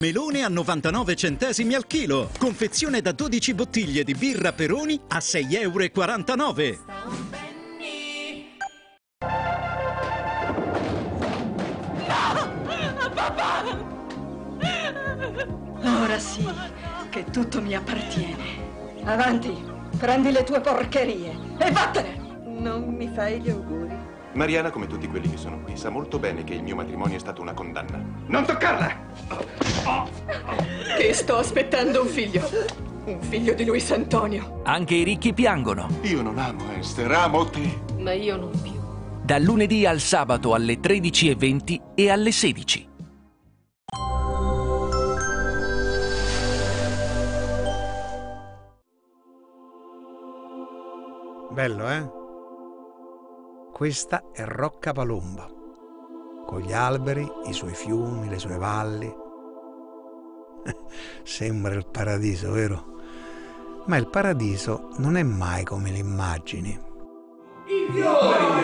Melone a 99 centesimi al chilo. Confezione da 12 bottiglie di birra Peroni a 6,49 €. Ora sì, che tutto mi appartiene. Avanti, prendi le tue porcherie e vattene! Non mi fai gli auguri? Mariana, come tutti quelli che sono qui, sa molto bene che il mio matrimonio è stato una condanna. Non toccarla! Che sto aspettando un figlio. Un figlio di Luis Antonio. Anche i ricchi piangono. Io non amo Esther, amo te. Ma io non più. Dal lunedì al sabato alle 13:20 e alle 16. Bello, eh? Questa è Rocca Palomba, con gli alberi, i suoi fiumi, le sue valli. Sembra il paradiso, vero? Ma il paradiso non è mai come l'immagini. I fiori!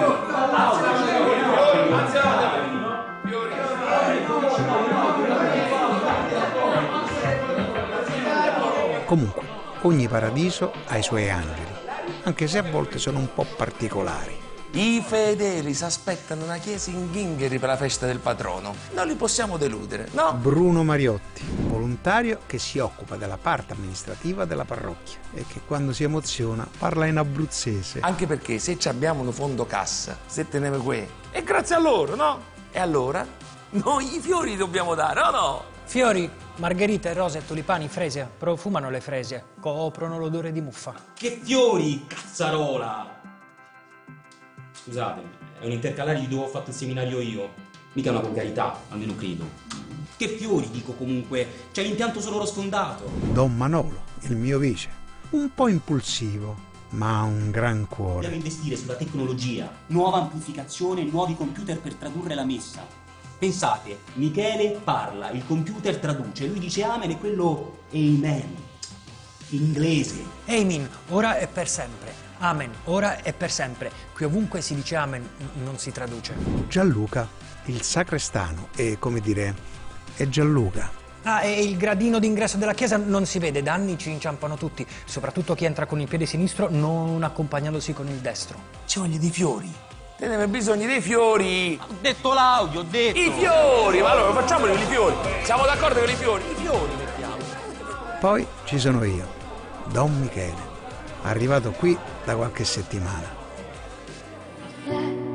Comunque, ogni paradiso ha i suoi angeli, anche se a volte sono un po' particolari. I fedeli si aspettano una chiesa in Ghingheri per la festa del patrono. Non li possiamo deludere, no? Bruno Mariotti, volontario che si occupa della parte amministrativa della parrocchia e che quando si emoziona parla in abruzzese. Anche perché se ci abbiamo un fondo cassa, se teneme qui, è grazie a loro, no? E allora? Noi i fiori dobbiamo dare, o no? Fiori, margherite, rose, tulipani, fresia. Profumano le fresie, coprono l'odore di muffa. Che fiori, cazzarola! Scusate, è un intercalare di dove ho fatto il seminario io. Mica una volgarità, almeno credo. Che fiori, dico comunque. C'è l'impianto sonoro sfondato. Don Manolo, il mio vice, un po' impulsivo, ma ha un gran cuore. Dobbiamo investire sulla tecnologia. Nuova amplificazione, nuovi computer per tradurre la messa. Pensate, Michele parla, il computer traduce, lui dice amen e quello amen. In inglese. Amen, ora e per sempre. Amen, ora e per sempre. Qui ovunque si dice amen, non si traduce. Gianluca, il sacrestano, è come dire, è Gianluca. Ah, e il gradino d'ingresso della chiesa non si vede, da anni ci inciampano tutti, soprattutto chi entra con il piede sinistro non accompagnandosi con il destro. Ci vogliono dei fiori. Teneme bisogno dei fiori. Ho detto l'audio, ho detto. I fiori, ma allora facciamoli con i fiori. Siamo d'accordo con i fiori? I fiori mettiamo. Poi ci sono io, Don Michele, arrivato qui da qualche settimana.